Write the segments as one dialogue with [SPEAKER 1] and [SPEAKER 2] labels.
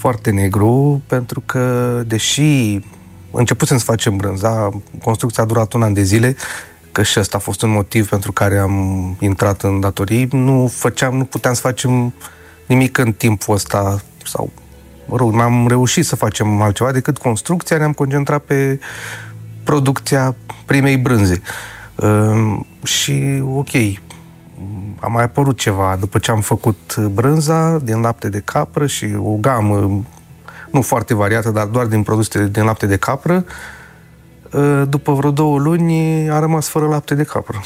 [SPEAKER 1] foarte negru, pentru că, deși începusem să facem brânza, construcția a durat un an de zile, că și ăsta a fost un motiv pentru care am intrat în datorii, nu puteam să facem nimic în timpul ăsta, sau, mă rog, n-am reușit să facem altceva decât construcția, ne-am concentrat pe producția primei brânze. Și, ok, a mai apărut ceva după ce am făcut brânza din lapte de capră și o gamă nu foarte variată, dar doar din produse din lapte de capră. După vreo 2 luni a rămas fără lapte de capră.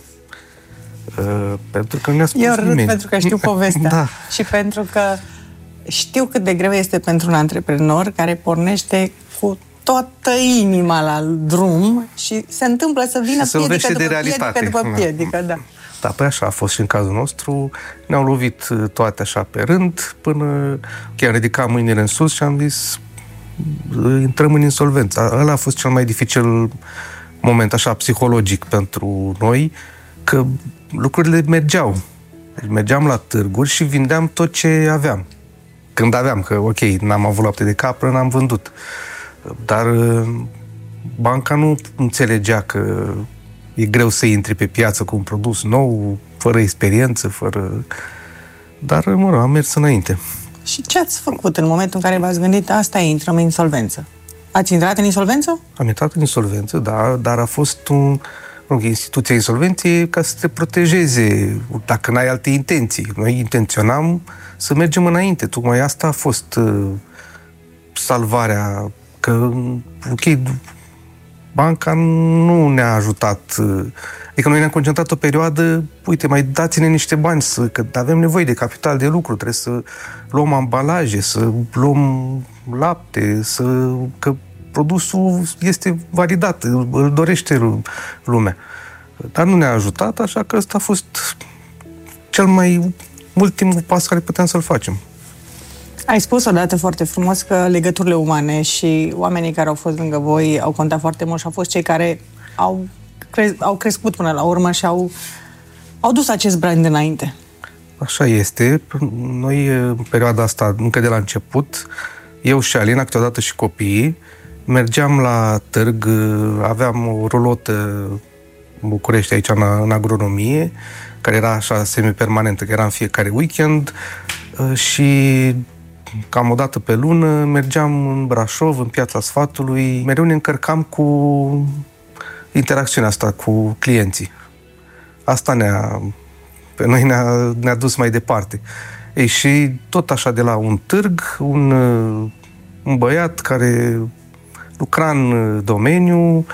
[SPEAKER 1] Pentru că nu-a spus nimeni.
[SPEAKER 2] Pentru că știu povestea.
[SPEAKER 1] Da.
[SPEAKER 2] Și pentru că știu cât de greu este pentru un antreprenor care pornește cu toată inima la drum și se întâmplă să vină piedică după piedică după piedică. Da.
[SPEAKER 1] Da, păi așa a fost și în cazul nostru. Ne-au lovit toate așa pe rând, până chiar am ridicat mâinile în sus și am zis intrăm în insolvență. Ăla a fost cel mai dificil moment, așa, psihologic pentru noi, că lucrurile mergeau. Deci mergeam la târguri și vindeam tot ce aveam. Când aveam, că ok, n-am avut lapte de capră, n-am vândut. Dar banca nu înțelegea că e greu să intri pe piață cu un produs nou, fără experiență, fără... Dar, mă rog, am mers înainte.
[SPEAKER 2] Și ce ați făcut în momentul în care v-ați gândit asta e, intrăm în insolvență? Ați intrat în insolvență?
[SPEAKER 1] Am intrat în insolvență, da, dar a fost instituția insolvenței ca să te protejeze, dacă n-ai alte intenții. Noi intenționam să mergem înainte. Tocmai asta a fost salvarea, că, ok, banca nu ne-a ajutat. Adică noi ne-am concentrat o perioadă, uite, mai dați-ne niște bani, că avem nevoie de capital de lucru, trebuie să luăm ambalaje, să luăm lapte, că produsul este validat, îl dorește lumea. Dar nu ne-a ajutat, așa că ăsta a fost ultimul pas care puteam să-l facem.
[SPEAKER 2] Ai spus odată foarte frumos că legăturile umane și oamenii care au fost lângă voi au contat foarte mult și au fost cei care au crescut până la urmă și au dus acest brand înainte. Așa
[SPEAKER 1] este. Noi, în perioada asta, încă de la început, eu și Alina, câteodată și copiii, mergeam la târg, aveam o rulotă în București, aici în agronomie, care era așa semi-permanentă, că era în fiecare weekend, și cam o dată pe lună mergeam în Brașov, în Piața Sfatului, mereu ne încărcam cu interacțiunea asta cu clienții. Asta pe noi ne-a dus mai departe. Ei, și tot așa de la un târg, un băiat lucra în domeniu,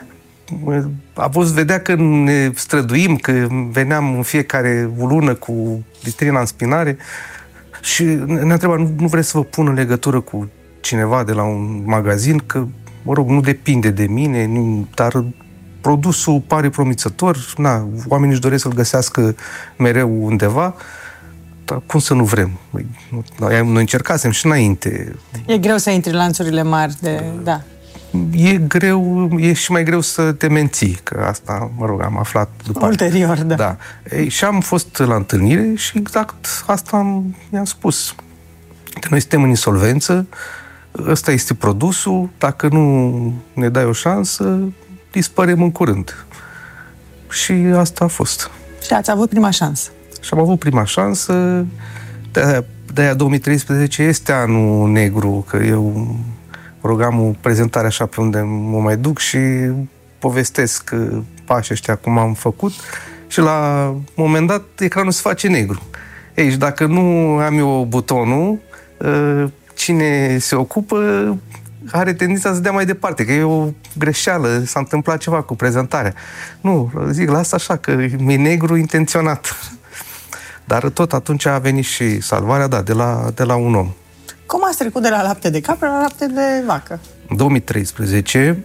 [SPEAKER 1] vedea că ne străduim, că veneam în fiecare lună cu vitrina în spinare și ne-a întrebat, nu vreți să vă pun în legătură cu cineva de la un magazin, că, mă rog, nu depinde de mine, dar produsul pare promițător, oamenii își doresc să-l găsească mereu undeva, dar cum să nu vrem? Noi încercasem și înainte.
[SPEAKER 2] E greu să intri în lanțurile mari da.
[SPEAKER 1] E greu, e și mai greu să te menții, că asta, mă rog, am aflat după
[SPEAKER 2] ulterior, da.
[SPEAKER 1] Ei, și am fost la întâlnire și exact asta i-am spus. Că noi suntem în insolvență, ăsta este produsul, dacă nu ne dai o șansă, dispărem în curând. Și asta a fost. Și
[SPEAKER 2] ați avut prima șansă.
[SPEAKER 1] Și am avut prima șansă, de-aia 2013 este anul negru, că eu am o prezentare așa pe unde mă mai duc și povestesc pașii ăștia cum am făcut și la un moment dat ecranul se face negru. Ei, și dacă nu am eu butonul, cine se ocupă are tendința să dea mai departe, că e o greșeală, s-a întâmplat ceva cu prezentarea. Nu, zic, lasă așa, că e negru intenționat. Dar tot atunci a venit și salvarea, de la un om.
[SPEAKER 2] Cum ați trecut de la lapte de capră la lapte de vacă?
[SPEAKER 1] În 2013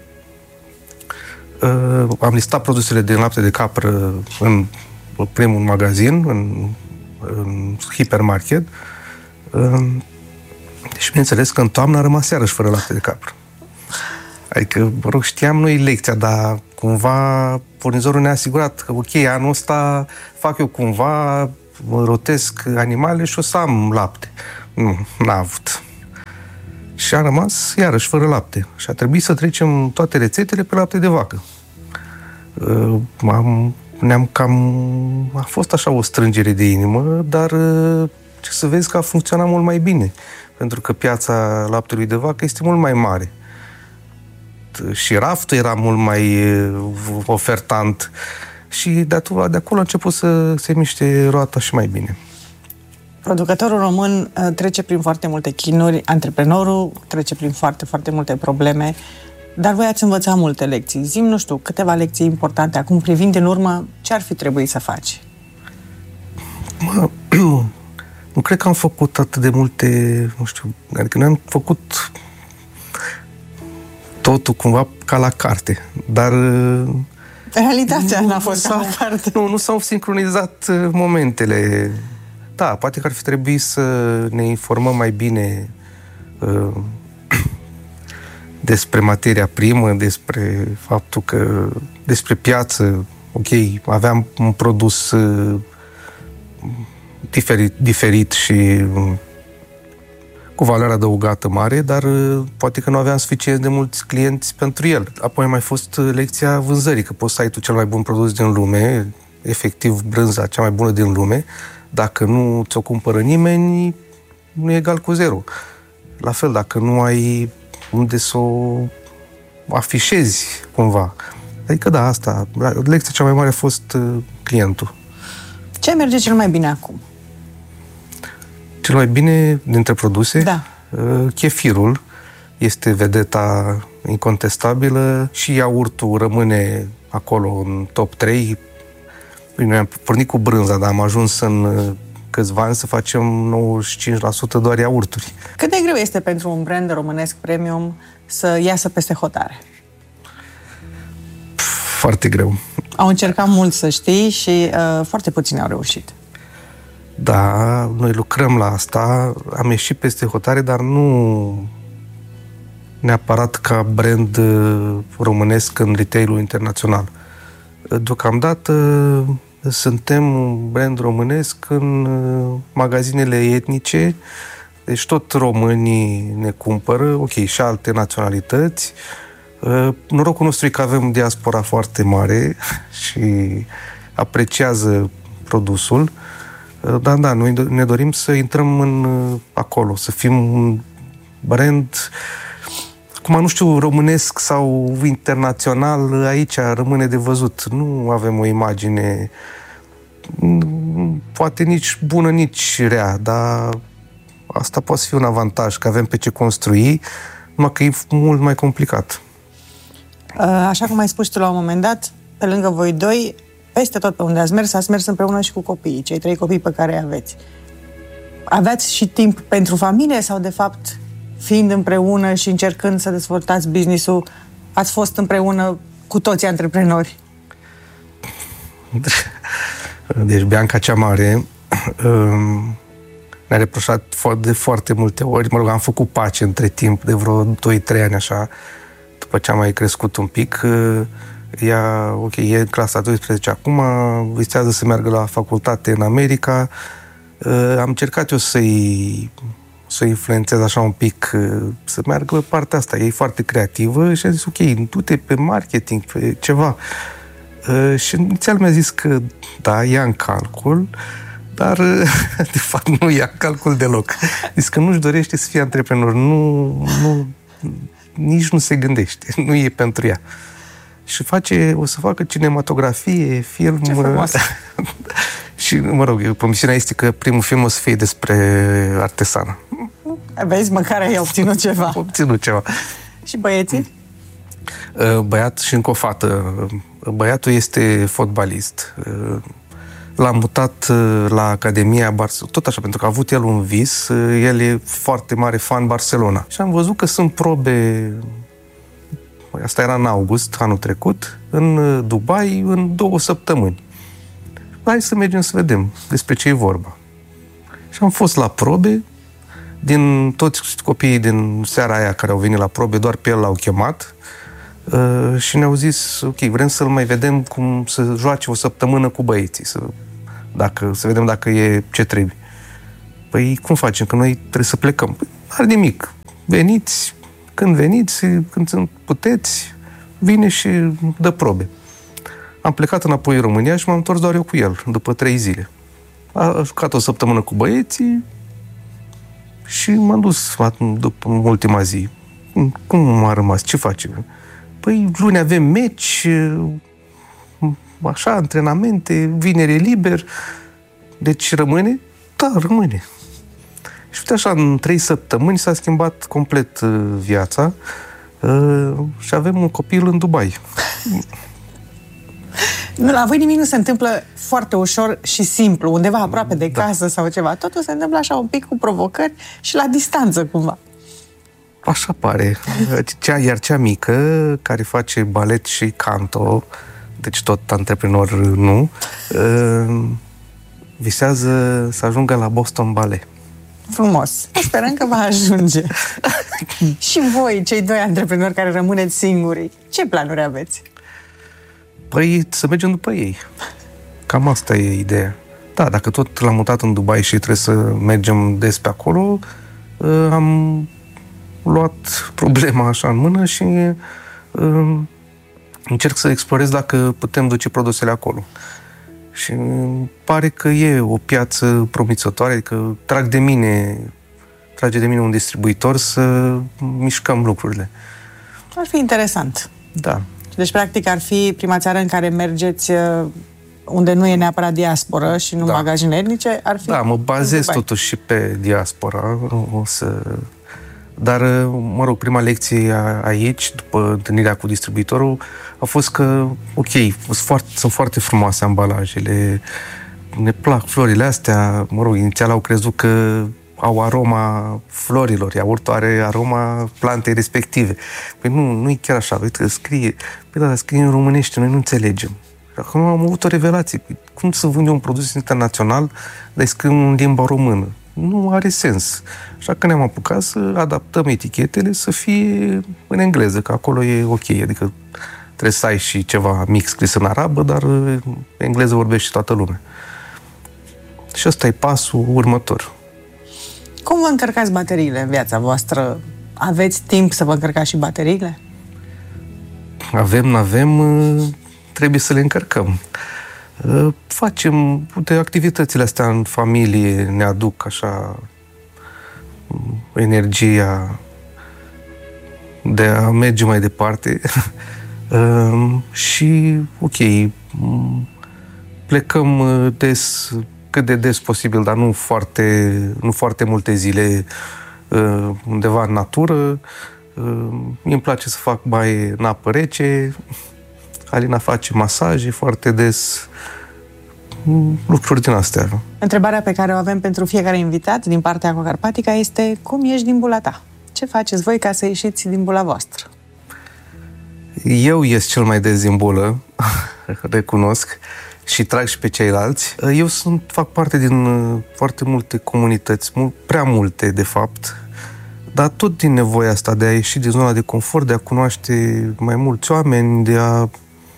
[SPEAKER 1] am listat produsele din lapte de capră în primul magazin, în hipermarket. Și bineînțeles că în toamnă a rămas iarăși fără lapte de capră. Adică, mă rog, știam noi lecția, dar cumva furnizorul ne-a asigurat că, ok, anul ăsta fac eu cumva, rotesc animale și o să am lapte. Nu, n-a avut. Și am rămas, iarăși, fără lapte. Și a trebuit să trecem toate rețetele pe lapte de vacă. A fost așa o strângere de inimă, dar ce să vezi că a funcționat mult mai bine. Pentru că piața laptelui de vacă este mult mai mare. Și raftul era mult mai ofertant. Și de acolo a început să se miște roata și mai bine.
[SPEAKER 2] Producătorul român trece prin foarte multe chinuri, antreprenorul trece prin foarte, foarte multe probleme, dar voi ați învățat multe lecții. Zi-mi, nu știu, câteva lecții importante. Acum, privind în urmă, ce ar fi trebuit să faci?
[SPEAKER 1] Nu cred că am făcut atât de multe, nu știu, adică noi am făcut totul cumva ca la carte, dar
[SPEAKER 2] realitatea n-a fost ca la carte.
[SPEAKER 1] Nu s-au sincronizat momentele. Da, poate că ar fi trebuit să ne informăm mai bine despre materia primă, despre faptul că, despre piață, ok, aveam un produs diferit și cu valoare adăugată mare, dar poate că nu aveam suficient de mulți clienți pentru el. Apoi a mai fost lecția vânzării, că poți să ai tu cel mai bun produs din lume, efectiv brânza cea mai bună din lume, dacă nu ți-o cumpără nimeni, nu e egal cu zero. La fel, dacă nu ai unde să o afișezi cumva. Adică da, asta, lecția cea mai mare a fost clientul.
[SPEAKER 2] Ce merge cel mai bine acum?
[SPEAKER 1] Cel mai bine dintre produse?
[SPEAKER 2] Da.
[SPEAKER 1] Chefirul este vedeta incontestabilă și iaurtul rămâne acolo în top 3. Noi am pornit cu brânza, dar am ajuns în câțiva ani să facem 95% doar iaurturi.
[SPEAKER 2] Cât de greu este pentru un brand românesc premium să iasă peste hotare?
[SPEAKER 1] Foarte greu.
[SPEAKER 2] Au încercat mult, să știi, și foarte puțini au reușit.
[SPEAKER 1] Da, noi lucrăm la asta, am ieșit peste hotare, dar nu neapărat ca brand românesc în retail-ul internațional. Deocamdată suntem un brand românesc în magazinele etnice, deci tot românii ne cumpără, ok, și alte naționalități. Norocul nostru e că avem diaspora foarte mare și apreciază produsul. Dar da, noi ne dorim să intrăm acolo, să fim un brand, acum nu știu, românesc sau internațional, aici rămâne de văzut. Nu avem o imagine, poate nici bună, nici rea, dar asta poate fi un avantaj, că avem pe ce construi, numai că e mult mai complicat.
[SPEAKER 2] Așa cum ai spus tu la un moment dat, pe lângă voi doi, peste tot pe unde ați mers împreună și cu copiii, cei 3 copii pe care îi aveți. Aveați și timp pentru familie sau, de fapt, fiind împreună și încercând să dezvoltați business-ul, ați fost împreună cu toți antreprenori?
[SPEAKER 1] Deci Bianca cea mare ne-a reproșat de foarte multe ori. Mă rog, am făcut pace între timp de vreo 2-3 ani așa, după ce am mai crescut un pic. Ea, ok, e în clasa 12 acum, visează să meargă la facultate în America. Am încercat eu să-i influențez așa un pic, să meargă pe partea asta. E foarte creativă și a zis, ok, du-te pe marketing, pe ceva. Și inițial mi-a zis că da, ia în calcul, dar de fapt nu ia în calcul deloc. Zis că nu-și dorește să fie antreprenor, nici nu se gândește, nu e pentru ea. Și o să facă cinematografie, film.
[SPEAKER 2] Ce frumos!
[SPEAKER 1] Și, mă rog, promisiunea este că primul film o să fie despre artesană.
[SPEAKER 2] Vezi, măcar ai obținut ceva.
[SPEAKER 1] Obținut ceva.
[SPEAKER 2] Și băieții?
[SPEAKER 1] Băiat și încă o fată. Băiatul este fotbalist. L-am mutat la Academia Barcelona, tot așa, pentru că a avut el un vis. El e foarte mare fan Barcelona. Și am văzut că sunt probe. Asta era în august, anul trecut, în Dubai, în 2 săptămâni. Hai să mergem să vedem despre ce e vorba. Și am fost la probe, din toți copiii din seara aia care au venit la probe, doar pe el l-au chemat și ne-au zis, ok, vrem să-l mai vedem cum să joace o săptămână cu băieții, să vedem dacă e ce trebuie. Păi cum facem, că noi trebuie să plecăm? Păi, are nimic. veniți, când puteți, vine și dă probe. Am plecat înapoi în România și m-am întors doar eu cu el, după 3 zile. A jucat o săptămână cu băieții și m-am dus după ultima zi. Cum a rămas? Ce facem? Păi, luni avem meci, așa, antrenamente, vineri e liber. Deci rămâne? Da, rămâne. Și uite așa, în 3 săptămâni s-a schimbat complet viața și avem un copil în Dubai.
[SPEAKER 2] La voi nimic nu se întâmplă foarte ușor și simplu, undeva aproape de casă sau ceva. Totul se întâmplă așa un pic cu provocări și la distanță, cumva.
[SPEAKER 1] Așa pare. Iar cea mică, care face balet și canto, deci tot antreprenor nu, visează să ajungă la Boston Ballet.
[SPEAKER 2] Frumos. Sperăm că va ajunge. Și voi, cei 2 antreprenori care rămâneți singuri, ce planuri aveți?
[SPEAKER 1] Păi să mergem după ei. Cam asta e ideea. Da, dacă tot l-am mutat în Dubai și trebuie să mergem des pe acolo, am luat problema așa în mână și încerc să explorez dacă putem duce produsele acolo. Și pare că e o piață promițătoare, adică trage de mine un distribuitor să mișcăm lucrurile.
[SPEAKER 2] Ar fi interesant.
[SPEAKER 1] Da.
[SPEAKER 2] Deci, practic, ar fi prima țară în care mergeți unde nu e neapărat diasporă și nu magazine etnice, ar fi...
[SPEAKER 1] Da, mă bazez totuși și pe diaspora. Dar, mă rog, prima lecție aici, după întâlnirea cu distribuitorul, a fost că, ok, sunt foarte frumoase ambalajele, ne plac florile astea, mă rog, inițial au crezut că au aroma florilor, iaurtul are aroma plantei respective. Păi nu e chiar așa, uite că scrie, scrie în românește, noi nu înțelegem. Acum am avut o revelație, cum să vând eu un produs internațional, dar scrie în limba română? Nu are sens. Așa că ne-am apucat să adaptăm etichetele să fie în engleză, că acolo e ok, adică trebuie să ai și ceva mic scris în arabă, dar în engleză vorbește toată lumea. Și ăsta e pasul următor.
[SPEAKER 2] Cum vă încărcați bateriile în viața voastră? Aveți timp să vă încărcați și bateriile?
[SPEAKER 1] Avem, trebuie să le încărcăm. Facem, activitățile astea în familie ne aduc așa energia de a merge mai departe și, ok, plecăm des, cât de des posibil, dar nu foarte multe zile undeva în natură. Îmi place să fac baie în apă rece, Alina face masaje foarte des, lucruri din astea.
[SPEAKER 2] Întrebarea pe care o avem pentru fiecare invitat din partea Aquacarpatica este: cum ieși din bula ta? Ce faceți voi ca să ieșiți din bula voastră?
[SPEAKER 1] Eu ies cel mai des din bulă, recunosc, și trag și pe ceilalți. Eu fac parte din foarte multe comunități, prea multe, de fapt, dar tot din nevoia asta de a ieși din zona de confort, de a cunoaște mai mulți oameni, de a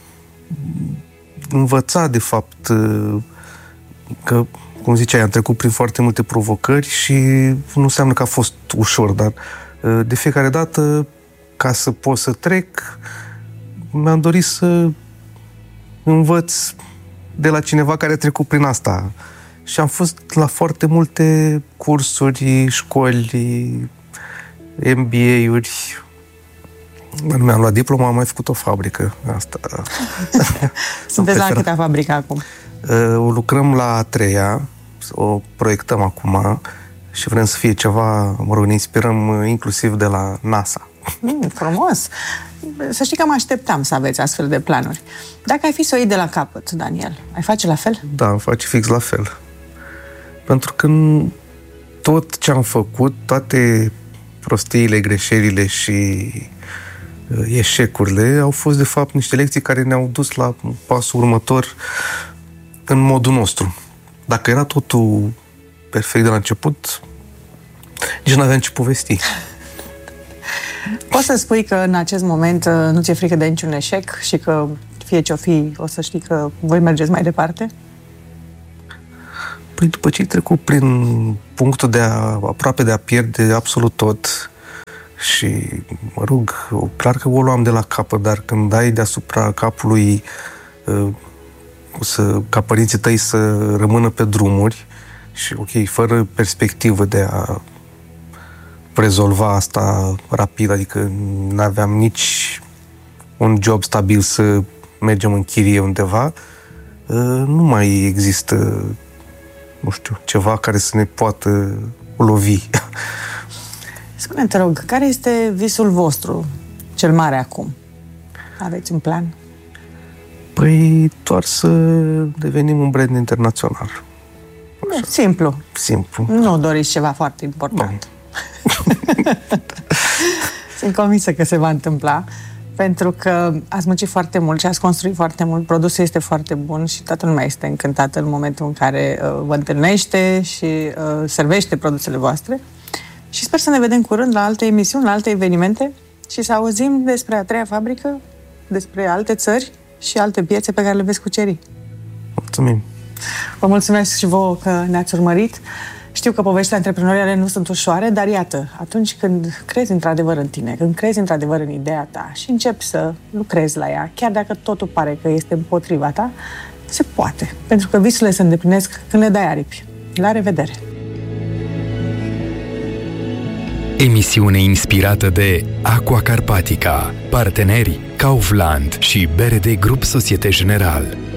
[SPEAKER 1] învăța, de fapt, că, cum ziceai, am trecut prin foarte multe provocări și nu înseamnă că a fost ușor, dar de fiecare dată, ca să pot să trec, mi-am dorit să învăț de la cineva care a trecut prin asta. Și am fost la foarte multe cursuri, școli, MBA-uri. Nu mi-am luat diploma, am mai făcut o fabrică. Asta.
[SPEAKER 2] Sunteți la câtea fabrică acum?
[SPEAKER 1] Lucrăm la a 3-a, o proiectăm acum și vrem să fie ceva, mă rog, ne inspirăm inclusiv de la NASA.
[SPEAKER 2] Frumos! Să știi că mă așteptam să aveți astfel de planuri. Dacă ai fi să o iei de la capăt, Daniel, ai face la fel?
[SPEAKER 1] Da, îmi face fix la fel. Pentru că tot ce am făcut, toate prostiile, greșelile și eșecurile au fost, de fapt, niște lecții care ne-au dus la pasul următor în modul nostru. Dacă era totul perfect de la început, nici nu aveam ce povesti.
[SPEAKER 2] Poți să spui că în acest moment nu ți-e frică de niciun eșec și că fie ce-o fi, o să știi că voi mergeți mai departe?
[SPEAKER 1] Păi după ce ai trecut prin punctul aproape de a pierde absolut tot, Și, mă rog, clar că o luam de la capăt, dar când ai deasupra capului ca părinții tăi să rămână pe drumuri și, ok, fără perspectivă de a rezolva asta rapid, adică nu aveam nici un job stabil să mergem în chirie undeva, nu mai există, nu știu, ceva care să ne poată lovi.
[SPEAKER 2] Spune, te rog, care este visul vostru cel mare acum? Aveți un plan?
[SPEAKER 1] Păi, doar să devenim un brand internațional.
[SPEAKER 2] Așa. Simplu.
[SPEAKER 1] Simplu.
[SPEAKER 2] Nu doriți ceva foarte important. Sunt convinsă că se va întâmpla, pentru că ați muncit foarte mult și ați construit foarte mult, produsul este foarte bun și toată lumea este încântată în momentul în care vă întâlnește și servește produsele voastre. Și sper să ne vedem curând la alte emisiuni, la alte evenimente și să auzim despre a treia fabrică, despre alte țări și alte piețe pe care le veți cuceri.
[SPEAKER 1] Mulțumim!
[SPEAKER 2] Vă mulțumesc și vouă că ne-ați urmărit. Știu că poveștile antreprenoriale nu sunt ușoare, dar iată, atunci când crezi într-adevăr în tine, când crezi într-adevăr în ideea ta și începi să lucrezi la ea, chiar dacă totul pare că este împotriva ta, se poate. Pentru că visurile se îndeplinesc când le dai aripi. La revedere!
[SPEAKER 3] Emisiune inspirată de Aqua Carpatica, parteneri Kaufland și BRD Grup Societe Generale.